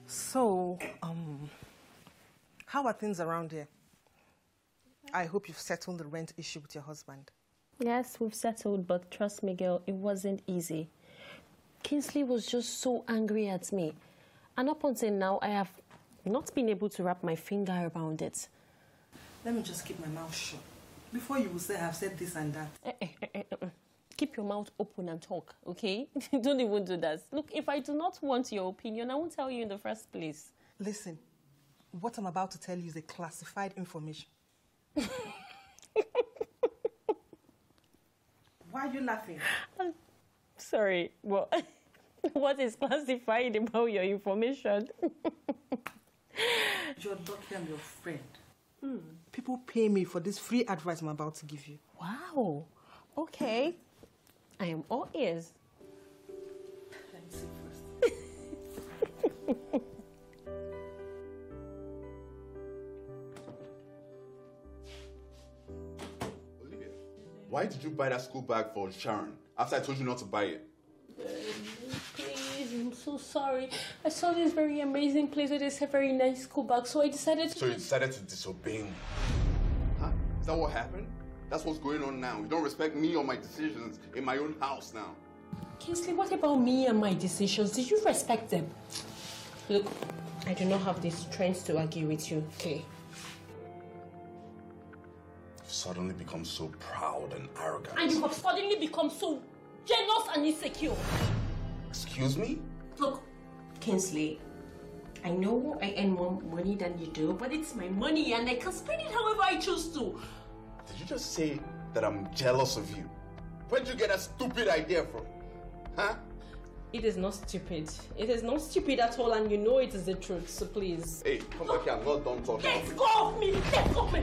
So, how are things around here? I hope you've settled the rent issue with your husband. Yes, we've settled, but trust me, girl, it wasn't easy. Kingsley was just so angry at me. And up until now, I have not been able to wrap my finger around it. Let me just keep my mouth shut. Before you will say I've said this and that. Keep your mouth open and talk, okay? Don't even do that. Look, if I do not want your opinion, I won't tell you in the first place. Listen, what I'm about to tell you is a classified information. Why are you laughing? Sorry, what is classified about your information? You're lucky I'm your friend. People pay me for this free advice I'm about to give you. Wow. Okay. I am all ears. Let me see first. Olivia, why did you buy that school bag for Sharon after I told you not to buy it? Please, I'm so sorry. I saw this very amazing place with this very nice school bag, so I decided to... So you decided to disobey me? Huh? Is that what happened? That's what's going on now. You don't respect me or my decisions in my own house now. Kingsley, what about me and my decisions? Did you respect them? Look, I do not have the strength to argue with you, okay? You've suddenly become so proud and arrogant. And you have suddenly become so jealous and insecure. Excuse me? Look, Kingsley, I know I earn more money than you do, but it's my money and I can spend it however I choose to. Did you just say that I'm jealous of you? Where'd you get that stupid idea from? Huh? It is not stupid. It is not stupid at all, and you know it is the truth, so please. Hey, come back here. I'm not done talking. Let go of me! Let go of me!